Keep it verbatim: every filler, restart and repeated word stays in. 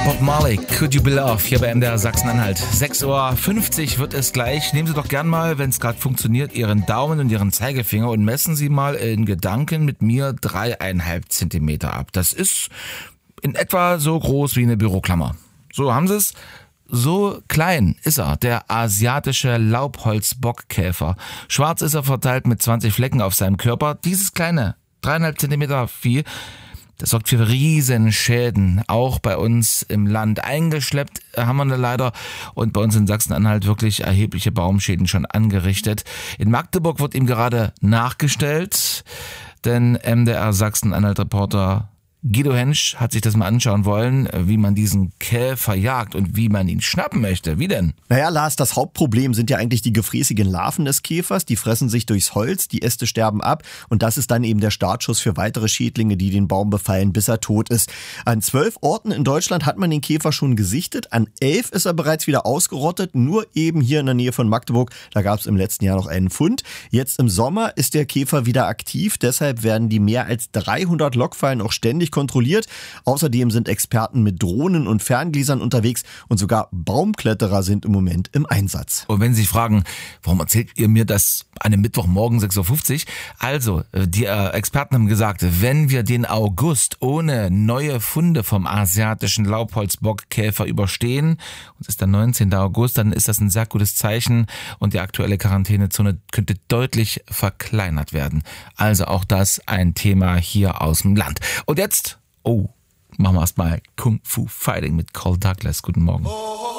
Bob Marley, Could You Be Loved, hier bei M D R Sachsen-Anhalt. sechs Uhr fünfzig wird es gleich. Nehmen Sie doch gern mal, wenn es gerade funktioniert, Ihren Daumen und Ihren Zeigefinger und messen Sie mal in Gedanken mit mir dreieinhalb Zentimeter ab. Das ist in etwa so groß wie eine Büroklammer. So, haben Sie es? So klein ist er, der asiatische Laubholzbockkäfer. Schwarz ist er verteilt mit zwanzig Flecken auf seinem Körper. Dieses kleine, dreieinhalb Zentimeter Vieh, das sorgt für riesen Schäden, auch bei uns im Land. Eingeschleppt haben wir leider und bei uns in Sachsen-Anhalt wirklich erhebliche Baumschäden schon angerichtet. In Magdeburg wird ihm gerade nachgestellt, denn M D R Sachsen-Anhalt-Reporter Guido Hensch hat sich das mal anschauen wollen, wie man diesen Käfer jagt und wie man ihn schnappen möchte. Wie denn? Naja, Lars, das Hauptproblem sind ja eigentlich die gefräßigen Larven des Käfers. Die fressen sich durchs Holz, die Äste sterben ab und das ist dann eben der Startschuss für weitere Schädlinge, die den Baum befallen, bis er tot ist. An zwölf Orten in Deutschland hat man den Käfer schon gesichtet. An elf ist er bereits wieder ausgerottet. Nur eben hier in der Nähe von Magdeburg, da gab es im letzten Jahr noch einen Fund. Jetzt im Sommer ist der Käfer wieder aktiv. Deshalb werden die mehr als dreihundert Lockfallen auch ständig kontrolliert. Außerdem sind Experten mit Drohnen und Ferngläsern unterwegs und sogar Baumkletterer sind im Moment im Einsatz. Und wenn Sie sich fragen, warum erzählt ihr mir das an einem Mittwochmorgen sechs Uhr fünfzig? Also, die äh, Experten haben gesagt, wenn wir den August ohne neue Funde vom asiatischen Laubholzbockkäfer überstehen, und es ist der neunzehnten August, dann ist das ein sehr gutes Zeichen und die aktuelle Quarantänezone könnte deutlich verkleinert werden. Also auch das ein Thema hier aus dem Land. Und jetzt Oh, machen wir erstmal Kung Fu Fighting mit Cole Douglas. Guten Morgen.